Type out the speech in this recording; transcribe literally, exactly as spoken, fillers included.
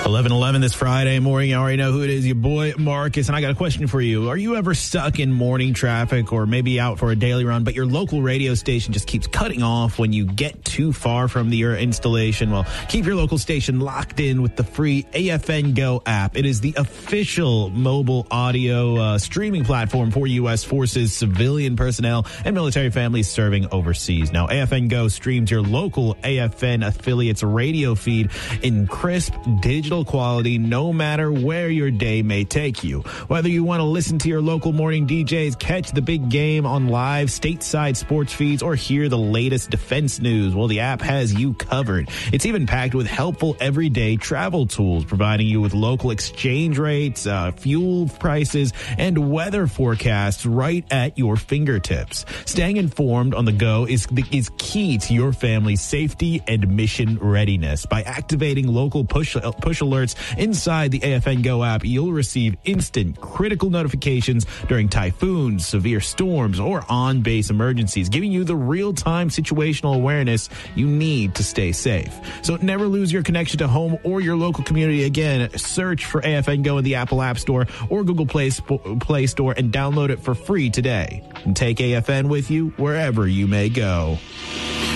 eleven eleven this Friday morning. You already know who it is, your boy Marcus. And I got a question for you. Are you ever stuck in morning traffic or maybe out for a daily run, but your local radio station just keeps cutting off when you get too far from the installation? Well, keep your local station locked in with the free A F N Go app. It is the official mobile audio uh, streaming platform for U S forces, civilian personnel, and military families serving overseas. Now, A F N Go streams your local A F N affiliates radio feed in crisp digital quality, no matter where your day may take you. Whether you want to listen to your local morning D Js, catch the big game on live stateside sports feeds, or hear the latest defense news, well, the app has you covered. It's even packed with helpful everyday travel tools, providing you with local exchange rates, uh, fuel prices, and weather forecasts right at your fingertips. Staying informed on the go is, is key to your family's safety and mission readiness. By activating local push, push alerts inside the A F N Go app, you'll receive instant critical notifications during typhoons, severe storms, or on-base emergencies, giving you the real-time situational awareness you need to stay safe. So never lose your connection to home or your local community again. Search for A F N Go in the Apple App Store or Google Play, Sp- Play Store and download it for free today. And take A F N with you wherever you may go.